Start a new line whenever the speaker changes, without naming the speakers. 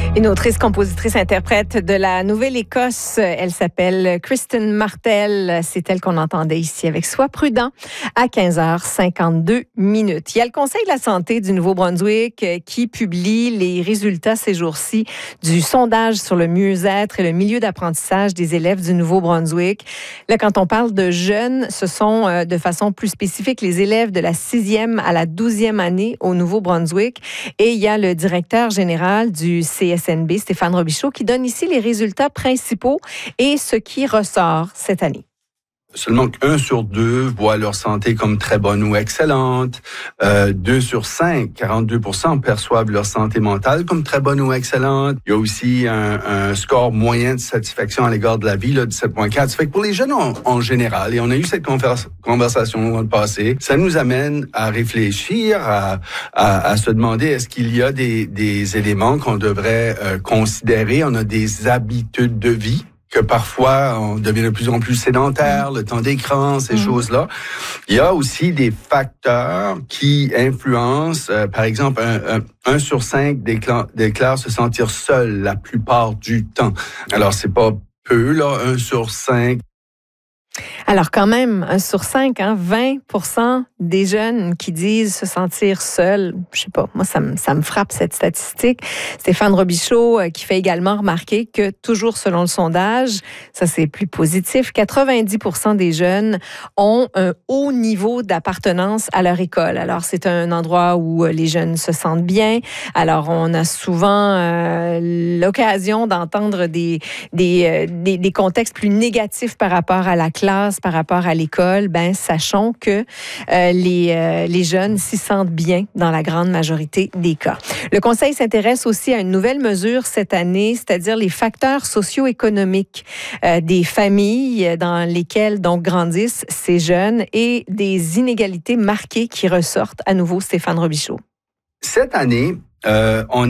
Une autrice, compositrice, interprète de la Nouvelle-Écosse. Elle s'appelle Kristen Martel. C'est elle qu'on entendait ici avec Sois prudent à 15h52. Il y a le Conseil de la santé du Nouveau-Brunswick qui publie les résultats ces jours-ci du sondage sur le mieux-être et le milieu d'apprentissage des élèves du Nouveau-Brunswick. Là, quand on parle de jeunes, ce sont de façon plus spécifique les élèves de la 6e à la 12e année au Nouveau-Brunswick. Et il y a le directeur général du CSNB, Stéphane Robichaud, qui donne ici les résultats principaux et ce qui ressort cette année.
Seulement 1 sur 2 voit leur santé comme très bonne ou excellente. 2 sur 5, 42%, perçoivent leur santé mentale comme très bonne ou excellente. Il y a aussi un score moyen de satisfaction à l'égard de la vie là, de 7,4. Ça fait que pour les jeunes en général, et on a eu cette conversation dans le passé, ça nous amène à réfléchir, à se demander est-ce qu'il y a des éléments qu'on devrait considérer. On a des habitudes de vie que parfois on devient de plus en plus sédentaire, le temps d'écran, ces choses-là. Il y a aussi des facteurs qui influencent, par exemple, 1 sur 5 déclare se sentir seul la plupart du temps. Alors, c'est pas peu, là, 1 sur 5.
Alors quand même, 1 sur 5, 20% des jeunes qui disent se sentir seuls. Je sais pas, moi ça me frappe cette statistique. Stéphane Robichaud qui fait également remarquer que toujours selon le sondage, ça c'est plus positif, 90% des jeunes ont un haut niveau d'appartenance à leur école. Alors c'est un endroit où les jeunes se sentent bien. Alors on a souvent l'occasion d'entendre des contextes plus négatifs par rapport à la classe, par rapport à l'école. Ben sachons que les jeunes s'y sentent bien dans la grande majorité des cas. Le Conseil s'intéresse aussi à une nouvelle mesure cette année, c'est-à-dire les facteurs socio-économiques des familles dans lesquelles donc grandissent ces jeunes et des inégalités marquées qui ressortent. À nouveau, Stéphane Robichaud.
Cette année, on